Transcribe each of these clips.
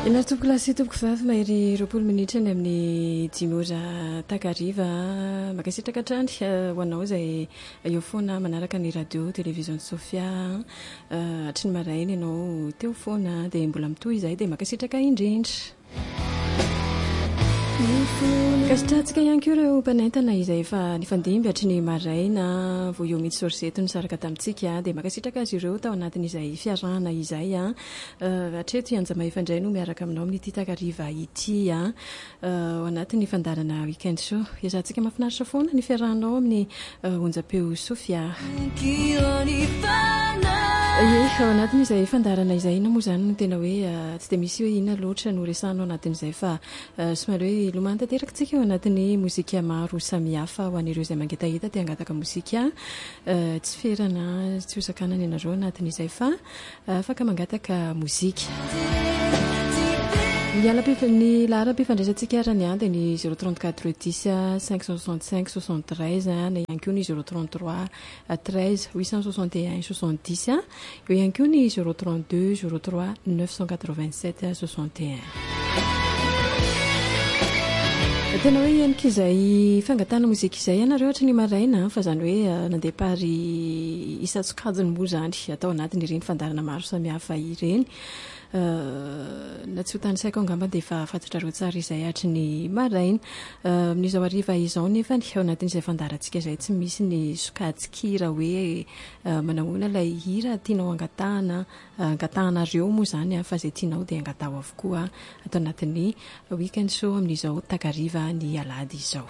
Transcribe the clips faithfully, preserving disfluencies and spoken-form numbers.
Ina toko lasy toko vavy mahery roapolo minitra ny amin'ny jimora takariva makasitraka trany ho anao izay eo foana manaraka ny radio télévision Sofia hatry ny maraina ianao teo foana dia mbola mitohy izay dia makasitraka indrindra kasitratsika ihany koa ireo mpanentana izay efa nifandimby hatry ny maraina vao eo mihitsy sorsety nisaraka tamintsika dia makasitraka azy ireo tao anatin'izay fiarahana izay a hatreto ianjama ifandray no miaraka aminao amin'ity takariva ity a ao anatin'ny fandarana weekend show iazantsika mahafinaritra foana ny fiarahanao amin'ny onjam-peo Sofia ao anatin'izay fandarana izay no moa izany no tena hoe tsy dia misy hoe inona loatra no resahanao anatin'izay fa somary hoe lomano tanteraka tsika eo anatin'ny mozika maro samihafa ho an'ireo izay mangetahita te hangataka mozika tsy ferana tsy hosakanana ianareo anatin'izay fa afaka mangataka mozika ny laharam-pifandraisantsika arany a dia ny zéro trente-quatre dix cinq cent soixante-cinq soixante-treize na ihany koa ny zéro trente-trois treize huit cent soixante et un soixante-dix eo ihany koa ny zéro trente-deux zéro trois neuf cent quatre-vingt-sept soixante et un. Tena hoe ianika izay fangatana mozika izay ianareo hatry ny maraina fa izany hoe nandeha pary isatsokajiny moa izany atao anatin'ireny fandarana maro samihafa ireny na tsy ho tany saiko angamba dia efa fatotrareo tsara izay hatry ny maraina amin'izao hariva izao nefa ny ao anatin'izay fandarantsika izay tsy misy ny sokajin-kira hoe manahoana ilay hira tianao angatahana angatahanareo moa izany fa izay tianao dia angataho avokoa atao anatin'ny weekend show amin'izao takariva ny alady izao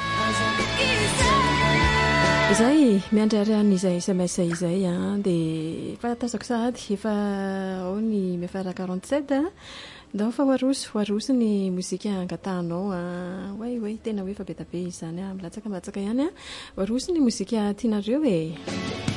izay miandrary an'izay S M S izay dia efa tasako sahady efa ao ny mefara quarante-sept dao fa hoaroso hoaroso ny mozika angatahanao way way tena hoe fa be tabe izany milatsaka milatsaka ihany hoaroso ny mozika tianareo e